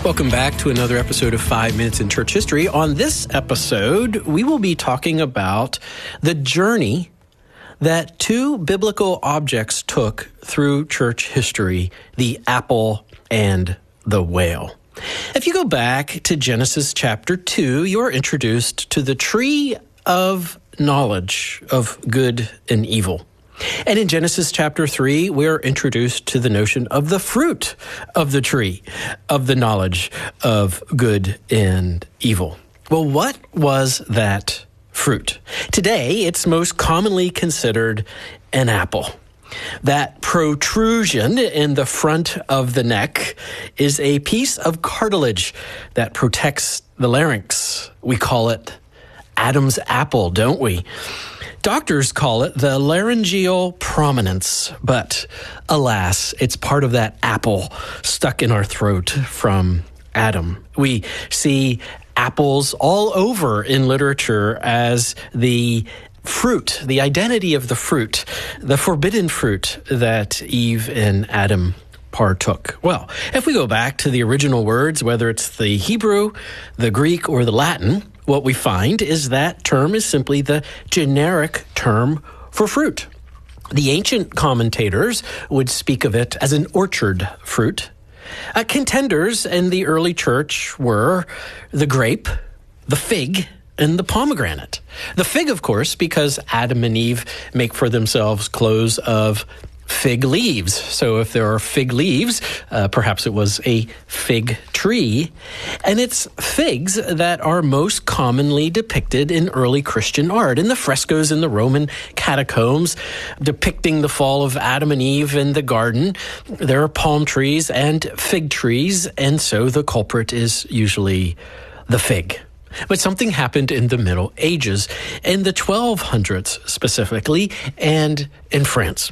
Welcome back to another episode of 5 Minutes in Church History. On this episode, we will be talking about the journey that two biblical objects took through church history, the apple and the whale. If you go back to Genesis chapter 2, you're introduced to the tree of knowledge of good and evil. And in Genesis chapter 3, we're introduced to the notion of the fruit of the tree of the knowledge of good and evil. Well, what was that fruit? Today, it's most commonly considered an apple. That protrusion in the front of the neck is a piece of cartilage that protects the larynx. We call it Adam's apple, don't we? Doctors call it the laryngeal prominence, but alas, it's part of that apple stuck in our throat from Adam. We see apples all over in literature as the fruit, the identity of the fruit, the forbidden fruit that Eve and Adam partook. Well, if we go back to the original words, whether it's the Hebrew, the Greek, or the Latin, what we find is that term is simply the generic term for fruit. The ancient commentators would speak of it as an orchard fruit. Contenders in the early church were the grape, the fig, and the pomegranate. The fig, of course, because Adam and Eve make for themselves clothes of fig leaves. So if there are fig leaves, perhaps it was a fig tree. And it's figs that are most commonly depicted in early Christian art. In the frescoes in the Roman catacombs depicting the fall of Adam and Eve in the garden, there are palm trees and fig trees, and so the culprit is usually the fig. But something happened in the Middle Ages, in the 1200s specifically, and in France.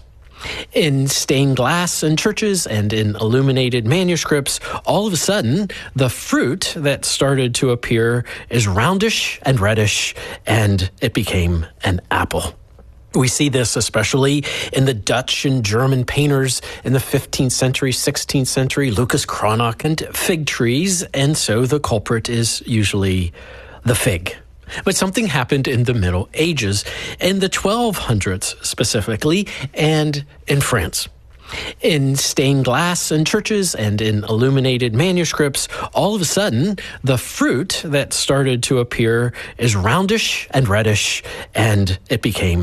In stained glass in churches and in illuminated manuscripts, all of a sudden, the fruit that started to appear is roundish and reddish, and it became an apple. We see this especially in the Dutch and German painters in the 15th century, 16th century, Lucas Cranach, and fig trees, and so the culprit is usually the fig. But something happened in the Middle Ages, in the 1200s specifically, and in France. In stained glass in churches and in illuminated manuscripts, all of a sudden, the fruit that started to appear is roundish and reddish, and it became